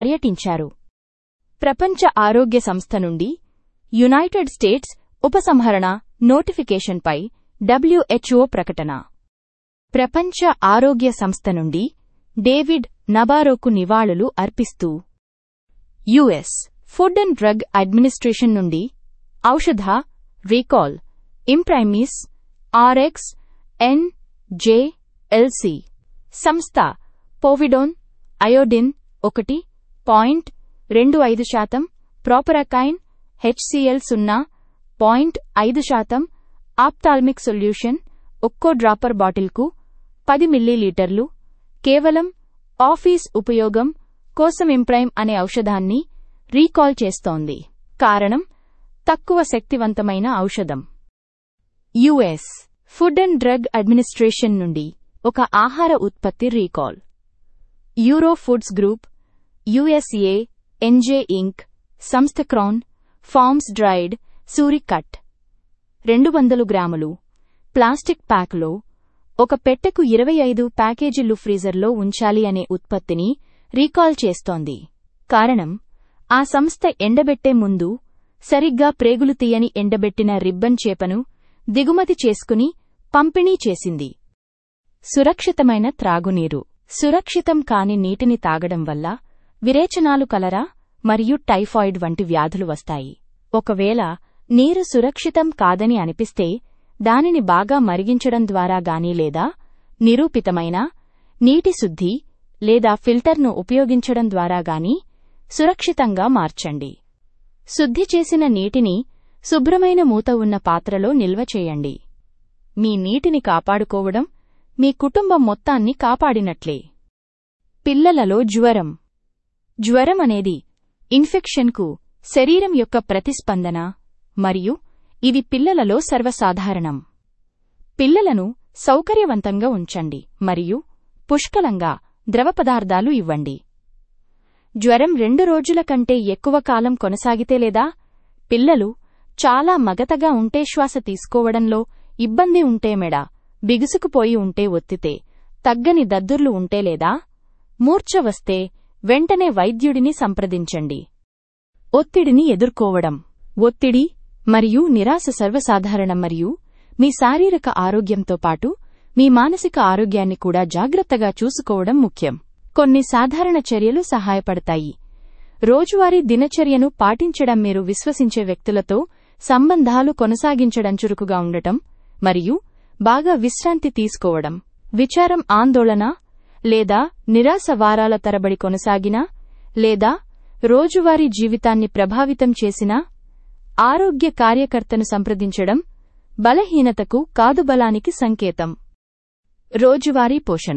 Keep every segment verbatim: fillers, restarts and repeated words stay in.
పర్యటించారు. ప్రపంచ ఆరోగ్య సంస్థ నుండి యునైటెడ్ స్టేట్స్ ఉపసంహరణ నోటిఫికేషన్పై డబ్ల్యూహెచ్ఓ ప్రకటన. ప్రపంచ ఆరోగ్య సంస్థ నుండి డేవిడ్ నబారోకు నివాళులు అర్పిస్తూ US food and drug administration నుండి ఔషధ రీకాల్ ఇంప్రైమిస్ ఆర్ఎక్స్ ఎన్ జే ఎల్సి సంస్థ పోవిడోన్ అయోడిన్ ఒకటి పాయింట్ రెండు ఐదు శాతం ప్రోపరాకైన్ హెచ్సిఎల్ సున్నా పాయింట్ ఐదు శాతం ఆప్థాల్మిక్ సొల్యూషన్ ఒక్కో డ్రాపర్ బాటిల్కు పది మిల్లీలీటర్లు కేవలం ఆఫీస్ ఉపయోగం కోసం ఇంప్రైమ్ అనే ఔషధాన్ని రీకాల్ చేస్తోంది. కారణం తక్కువ శక్తివంతమైన ఔషధం. US food and drug administration నుండి ఒక ఆహార ఉత్పత్తి recall. Euro foods group USA NJ ఇంక్ సంస్థ క్రౌన్ ఫార్మ్స్ డ్రైడ్ సూరికట్ రెండు వందల గ్రాములు ప్లాస్టిక్ ప్యాక్లో ఒక పెట్టెకు ఇరవై ఐదు ప్యాకేజీలు ఫ్రీజర్లో ఉంచాలి అనే ఉత్పత్తిని రీకాల్ చేస్తోంది. కారణం ఆ సంస్థ ఎండబెట్టే ముందు సరిగ్గా ప్రేగులు తీయని ఎండబెట్టిన రిబ్బన్ చేపను దిగుమతి చేసుకుని పంపిణీ చేసింది. సురక్షితమైన త్రాగునీరు. సురక్షితం కాని నీటిని తాగడం వల్ల విరేచనాలు కలరా మరియు టైఫాయిడ్ వంటి వ్యాధులు వస్తాయి. ఒకవేళ నీరు సురక్షితం కాదని అనిపిస్తే దానిని బాగా మరిగించడం ద్వారా గాని లేదా నిరూపితమైన నీటి శుద్ధి లేదా ఫిల్టర్ను ఉపయోగించడం ద్వారా గాని సురక్షితంగా మార్చండి. శుద్ధి చేసిన నీటిని శుభ్రమైన మూత ఉన్న పాత్రలో నిల్వ చేయండి. మీ నీటిని కాపాడుకోవడం మీ కుటుంబం మొత్తాన్ని కాపాడినట్లే. పిల్లలలో జ్వరం. జ్వరం అనేది ఇన్ఫెక్షన్కు శరీరం యొక్క ప్రతిస్పందన మరియు ఇది పిల్లలలో సర్వసాధారణం. పిల్లలను సౌకర్యవంతంగా ఉంచండి మరియు పుష్కలంగా ద్రవ పదార్థాలు ఇవ్వండి. జ్వరం రెండు రోజుల కంటే ఎక్కువ కాలం కొనసాగితే లేదా పిల్లలు చాలా మగతగా ఉంటే శ్వాస తీసుకోవడంలో ఇబ్బంది ఉంటే మెడ బిగుసుకుపోయి ఉంటే ఒత్తితే తగ్గని దద్దుర్లు ఉంటే లేదా మూర్ఛ వస్తే వెంటనే వైద్యుడిని సంప్రదించండి. ఒత్తిడిని ఎదుర్కోవడం. ఒత్తిడి మరియు నిరాశ సర్వసాధారణం మరియు మీ శారీరక ఆరోగ్యంతో పాటు మీ మానసిక ఆరోగ్యాన్ని కూడా జాగ్రత్తగా చూసుకోవడం ముఖ్యం. కొన్ని సాధారణ చర్యలు సహాయపడతాయి. రోజువారీ దినచర్యను పాటించడం, మీరు విశ్వసించే వ్యక్తులతో సంబంధాలు కొనసాగించడం, చురుకుగా ఉండటం మరియు బాగా విశ్రాంతి తీసుకోవడం. విచారం, ఆందోళన లేదా నిరాశ వారాల తరబడి కొనసాగినా లేదా రోజువారీ జీవితాన్ని ప్రభావితం చేసినా ఆరోగ్య కార్యకర్తను సంప్రదించడం బలహీనతకు కాదు బలానికి సంకేతం. రోజువారీ పోషణ.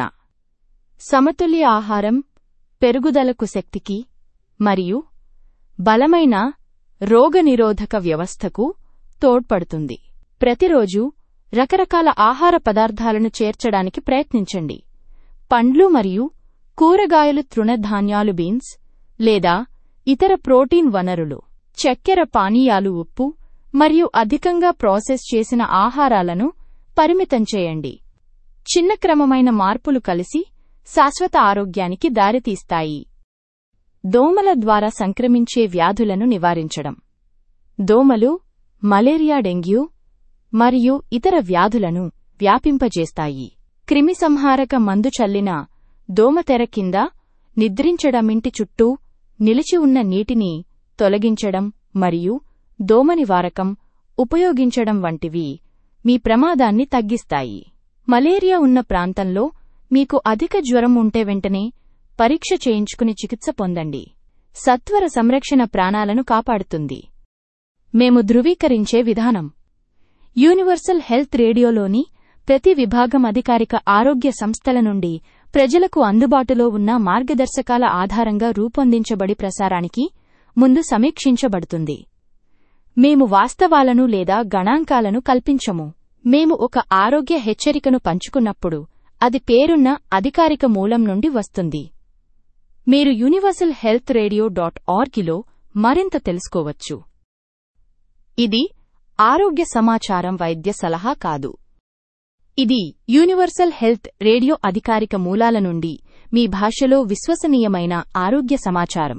సమతుల్య ఆహారం పెరుగుదలకు, శక్తికి మరియు బలమైన రోగనిరోధక వ్యవస్థకు తోడ్పడుతుంది. ప్రతిరోజు రకరకాల ఆహార పదార్థాలను చేర్చడానికి ప్రయత్నించండి. పండ్లు మరియు కూరగాయలు, తృణధాన్యాలు, బీన్స్ లేదా ఇతర ప్రోటీన్ వనరులు, చక్కెర పానీయాలు, ఉప్పు మరియు అధికంగా ప్రాసెస్ చేసిన ఆహారాలను పరిమితం చేయండి. చిన్న క్రమమైన మార్పులు కలిసి శాశ్వత ఆరోగ్యానికి దారితీస్తాయి. దోమల ద్వారా సంక్రమించే వ్యాధులను నివారించడం. దోమలు మలేరియా, డెంగ్యూ మరియు ఇతర వ్యాధులను వ్యాపింపజేస్తాయి. క్రిమిసంహారక మందు చల్లిన దోమతెర కింద నిద్రించడం, ఇంటి చుట్టూ నిలిచి ఉన్న నీటిని తొలగించడం మరియు దోమ నివారకం ఉపయోగించడం వంటివి మీ ప్రమాదాన్ని తగ్గిస్తాయి. మలేరియా ఉన్న ప్రాంతంలో మీకు అధిక జ్వరం ఉంటే వెంటనే పరీక్ష చేయించుకుని చికిత్స పొందండి. సత్వర సంరక్షణ ప్రాణాలను కాపాడుతుంది. మేము ధృవీకరించే విధానం. యూనివర్సల్ హెల్త్ రేడియోలోని ప్రతి విభాగం అధికారిక ఆరోగ్య సంస్థల నుండి ప్రజలకు అందుబాటులో ఉన్న మార్గదర్శకాల ఆధారంగా రూపొందించబడి ప్రసారానికి ముందు సమీక్షించబడుతుంది. మేము వాస్తవాలను లేదా గణాంకాలను కల్పించము. మేము ఒక ఆరోగ్య హెచ్చరికను పంచుకున్నప్పుడు అది పేరున్న అధికారిక మూలం నుండి వస్తుంది. మీరు యూనివర్సల్ హెల్త్ రేడియో డాట్ ఆర్గ్లో మరింత తెలుసుకోవచ్చు. ఇది ఆరోగ్య సమాచారం, వైద్య సలహా కాదు. ఇది యూనివర్సల్ హెల్త్ రేడియో అధికారిక మూలాల నుండి మీ భాషలో విశ్వసనీయమైన ఆరోగ్య సమాచారం.